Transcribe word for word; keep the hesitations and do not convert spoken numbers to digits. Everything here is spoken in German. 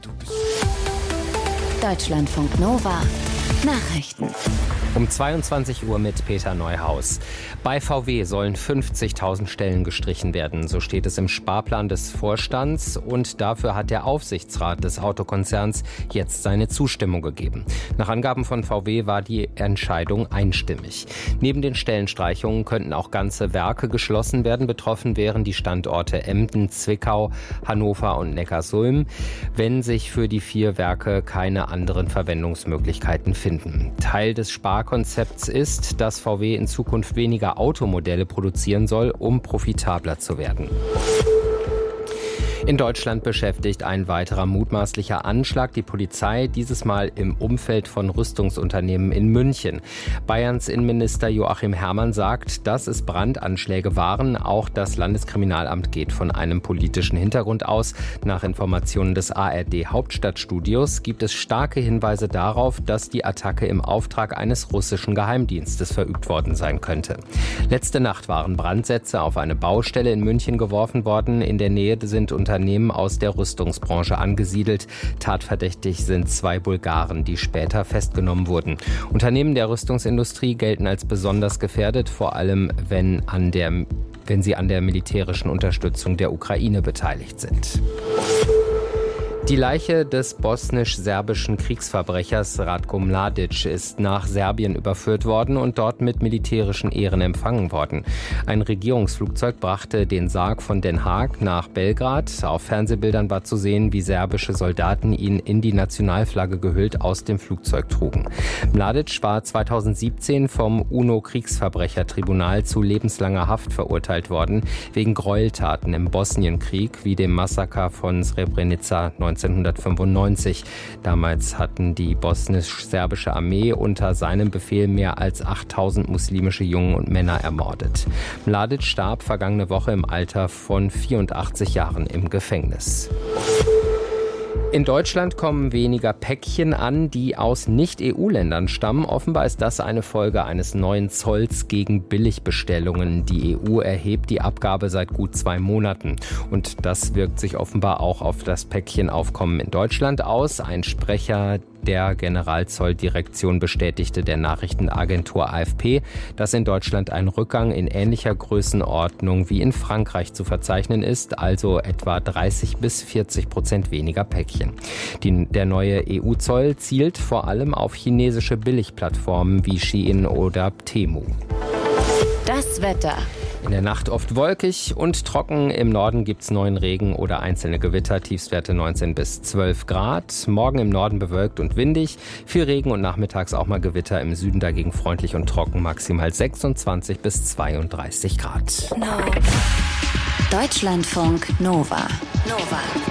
Deutschlandfunk Nova Nachrichten. Um zweiundzwanzig Uhr mit Peter Neuhaus. Bei V W sollen fünfzigtausend Stellen gestrichen werden. So steht es im Sparplan des Vorstands. Und dafür hat der Aufsichtsrat des Autokonzerns jetzt seine Zustimmung gegeben. Nach Angaben von V W war die Entscheidung einstimmig. Neben den Stellenstreichungen könnten auch ganze Werke geschlossen werden. Betroffen wären die Standorte Emden, Zwickau, Hannover und Neckarsulm, wenn sich für die vier Werke keine anderen Verwendungsmöglichkeiten finden. Teil des Sparkonzepts ist, dass V W in Zukunft weniger Automodelle produzieren soll, um profitabler zu werden. In Deutschland beschäftigt ein weiterer mutmaßlicher Anschlag die Polizei, dieses Mal im Umfeld von Rüstungsunternehmen in München. Bayerns Innenminister Joachim Herrmann sagt, dass es Brandanschläge waren. Auch das Landeskriminalamt geht von einem politischen Hintergrund aus. Nach Informationen des A R D-Hauptstadtstudios gibt es starke Hinweise darauf, dass die Attacke im Auftrag eines russischen Geheimdienstes verübt worden sein könnte. Letzte Nacht waren Brandsätze auf eine Baustelle in München geworfen worden. In der Nähe sind unter Unternehmen aus der Rüstungsbranche angesiedelt. Tatverdächtig sind zwei Bulgaren, die später festgenommen wurden. Unternehmen der Rüstungsindustrie gelten als besonders gefährdet, vor allem wenn, an der, wenn sie an der militärischen Unterstützung der Ukraine beteiligt sind. Die Leiche des bosnisch-serbischen Kriegsverbrechers Ratko Mladic ist nach Serbien überführt worden und dort mit militärischen Ehren empfangen worden. Ein Regierungsflugzeug brachte den Sarg von Den Haag nach Belgrad. Auf Fernsehbildern war zu sehen, wie serbische Soldaten ihn in die Nationalflagge gehüllt aus dem Flugzeug trugen. Mladic war zweitausendsiebzehn vom UNO-Kriegsverbrechertribunal zu lebenslanger Haft verurteilt worden, wegen Gräueltaten im Bosnienkrieg wie dem Massaker von Srebrenica neunzehnhundertfünfundneunzig. Damals hatten die bosnisch-serbische Armee unter seinem Befehl mehr als achttausend muslimische Jungen und Männer ermordet. Mladic starb vergangene Woche im Alter von vierundachtzig Jahren im Gefängnis. In Deutschland kommen weniger Päckchen an, die aus Nicht-E U-Ländern stammen. Offenbar ist das eine Folge eines neuen Zolls gegen Billigbestellungen. Die E U erhebt die Abgabe seit gut zwei Monaten. Und das wirkt sich offenbar auch auf das Päckchenaufkommen in Deutschland aus. Ein Sprecher der Generalzolldirektion bestätigte der Nachrichtenagentur A F P, dass in Deutschland ein Rückgang in ähnlicher Größenordnung wie in Frankreich zu verzeichnen ist, also etwa dreißig bis vierzig Prozent weniger Päckchen. Die, der neue E U-Zoll zielt vor allem auf chinesische Billigplattformen wie Shein oder Temu. Das Wetter. In der Nacht oft wolkig und trocken. Im Norden gibt's neuen Regen oder einzelne Gewitter. Tiefstwerte neunzehn bis zwölf Grad. Morgen im Norden bewölkt und windig. Viel Regen und nachmittags auch mal Gewitter. Im Süden dagegen freundlich und trocken. Maximal sechsundzwanzig bis zweiunddreißig Grad. No. Deutschlandfunk Nova. Nova.